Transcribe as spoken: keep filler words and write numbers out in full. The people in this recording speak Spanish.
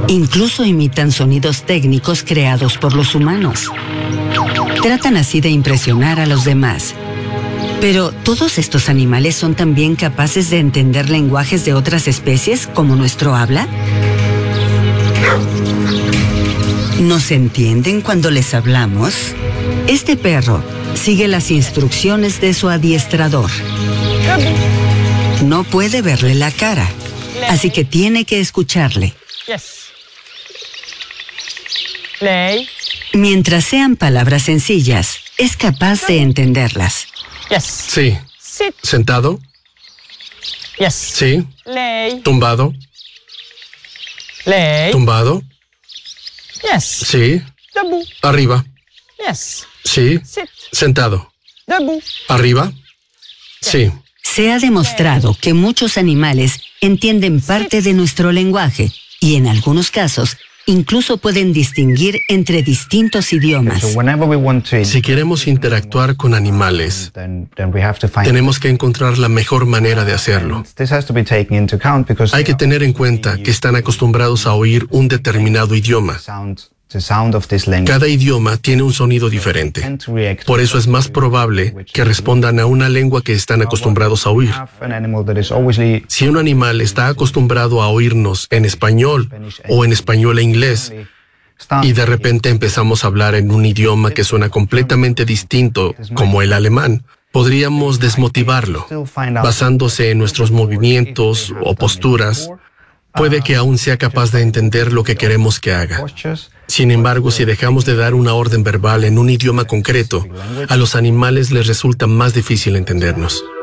Incluso imitan sonidos técnicos creados por los humanos. Tratan así de impresionar a los demás. Pero, ¿todos estos animales son también capaces de entender lenguajes de otras especies como nuestro habla? ¿Nos entienden cuando les hablamos? Este perro sigue las instrucciones de su adiestrador. No puede verle la cara, así que tiene que escucharle. Mientras sean palabras sencillas, es capaz de entenderlas. Sí. ¿Sentado? Sí. ¿Tumbado? ¿Tumbado? Sí. ¿Arriba? Sí. ¿Sentado? ¿Arriba? Sí. Se ha demostrado que muchos animales entienden parte de nuestro lenguaje y en algunos casos incluso pueden distinguir entre distintos idiomas. Si queremos interactuar con animales, tenemos que encontrar la mejor manera de hacerlo. Hay que tener en cuenta que están acostumbrados a oír un determinado idioma. Cada idioma tiene un sonido diferente. Por eso es más probable que respondan a una lengua que están acostumbrados a oír. Si un animal está acostumbrado a oírnos en español o en español e inglés, y de repente empezamos a hablar en un idioma que suena completamente distinto, como el alemán, podríamos desmotivarlo. Basándose en nuestros movimientos o posturas, puede que aún sea capaz de entender lo que queremos que haga. Sin embargo, si dejamos de dar una orden verbal en un idioma concreto, a los animales les resulta más difícil entendernos.